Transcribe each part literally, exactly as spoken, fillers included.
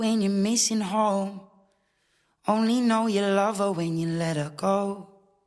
when you're missing home. Only know you love her when you let her go.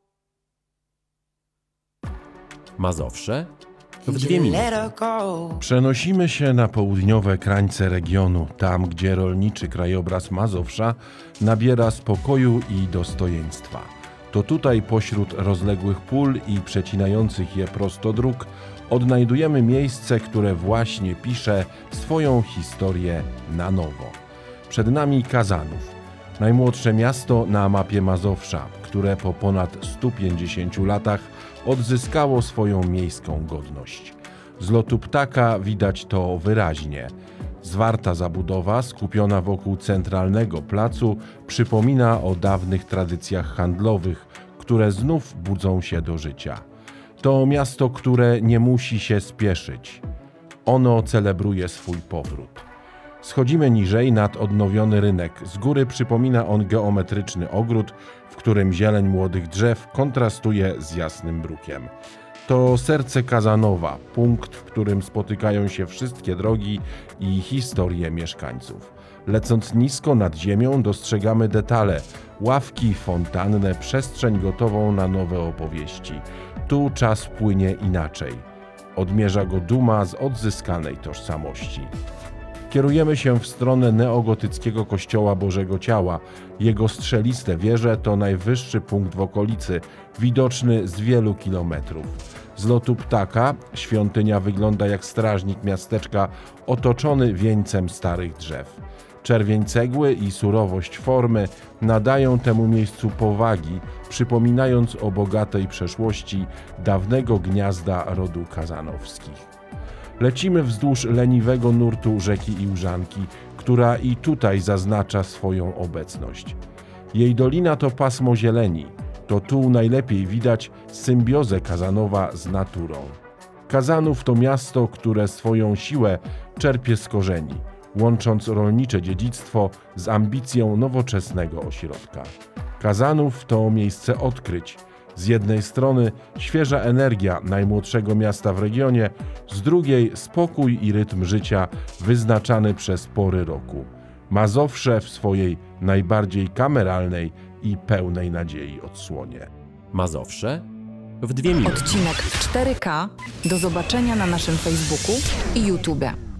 Mazowsze w And dwie you minuty. let her go. Przenosimy się na południowe krańce regionu, tam gdzie rolniczy krajobraz Mazowsza nabiera spokoju i dostojeństwa. To tutaj pośród rozległych pól i przecinających je prostodróg odnajdujemy miejsce, które właśnie pisze swoją historię na nowo. Przed nami Kazanów, najmłodsze miasto na mapie Mazowsza, które po ponad stu pięćdziesięciu latach odzyskało swoją miejską godność. Z lotu ptaka widać to wyraźnie. Zwarta zabudowa, skupiona wokół centralnego placu, przypomina o dawnych tradycjach handlowych, które znów budzą się do życia. To miasto, które nie musi się spieszyć. Ono celebruje swój powrót. Schodzimy niżej nad odnowiony rynek. Z góry przypomina on geometryczny ogród, w którym zieleń młodych drzew kontrastuje z jasnym brukiem. To serce Kazanowa, punkt, w którym spotykają się wszystkie drogi i historie mieszkańców. Lecąc nisko nad ziemią dostrzegamy detale, ławki, fontannę, przestrzeń gotową na nowe opowieści. Tu czas płynie inaczej. Odmierza go duma z odzyskanej tożsamości. Kierujemy się w stronę neogotyckiego kościoła Bożego Ciała. Jego strzeliste wieże to najwyższy punkt w okolicy, widoczny z wielu kilometrów. Z lotu ptaka świątynia wygląda jak strażnik miasteczka otoczony wieńcem starych drzew. Czerwień cegły i surowość formy nadają temu miejscu powagi, przypominając o bogatej przeszłości dawnego gniazda rodu Kazanowskich. Lecimy wzdłuż leniwego nurtu rzeki Iłżanki, która i tutaj zaznacza swoją obecność. Jej dolina to pasmo zieleni. To tu najlepiej widać symbiozę Kazanowa z naturą. Kazanów to miasto, które swoją siłę czerpie z korzeni, łącząc rolnicze dziedzictwo z ambicją nowoczesnego ośrodka. Kazanów to miejsce odkryć. Z jednej strony świeża energia najmłodszego miasta w regionie, z drugiej spokój i rytm życia wyznaczany przez pory roku. Mazowsze w swojej najbardziej kameralnej i pełnej nadziei odsłonie. Mazowsze w dwie minuty. Odcinek w cztery K do zobaczenia na naszym Facebooku i YouTube.